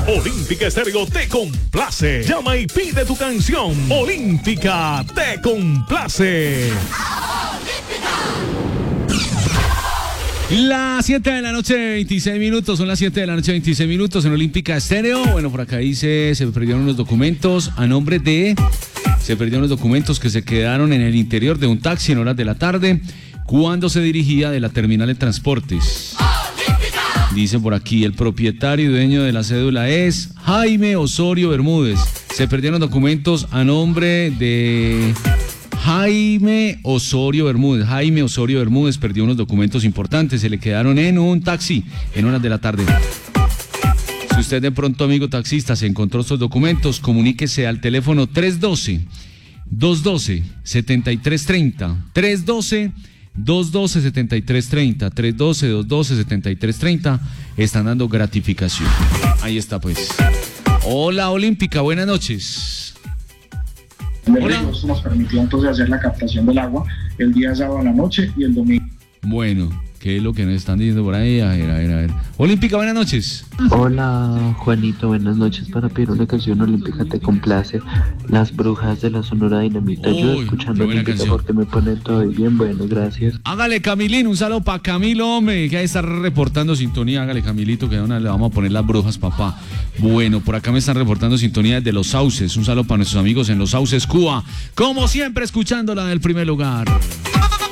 Olímpica Estéreo te complace. Llama y pide tu canción. Olímpica te complace. Las 7 de la noche, 26 minutos. Son las 7 de la noche, 26 minutos en Olímpica Estéreo. Bueno, por acá dice, se perdieron unos documentos a nombre de... Se perdieron los documentos que se quedaron en el interior de un taxi en horas de la tarde cuando se dirigía de la terminal de transportes. Dice por aquí, el propietario y dueño de la cédula es Jaime Osorio Bermúdez. Se perdieron documentos a nombre de Jaime Osorio Bermúdez. Jaime Osorio Bermúdez perdió unos documentos importantes, se le quedaron en un taxi en horas de la tarde. Si usted de pronto, amigo taxista, se encontró estos documentos, comuníquese al teléfono 312-212-7330. 312-212-7330. 312-212-7330. Están dando gratificación. Ahí está, pues. Hola, Olímpica, buenas noches. Hola. Nos permitió entonces hacer la captación del agua el día sábado a la noche y el domingo. Bueno, ¿qué es lo que nos están diciendo por ahí? A ver. Olímpica, buenas noches. Hola, Juanito, buenas noches. Para pedir una canción Olímpica te complace. Las Brujas de la Sonora Dinamita. Yo escuchando Olímpica porque me ponen todo bien. Bueno, gracias. Hágale, Camilín, un saludo para Camilo, hombre, que ahí está reportando sintonía. Hágale, Camilito, que le vamos a poner las brujas, papá. Bueno, por acá me están reportando sintonía desde Los Sauces. Un saludo para nuestros amigos en Los Sauces, Cuba. Como siempre, escuchándola del primer lugar.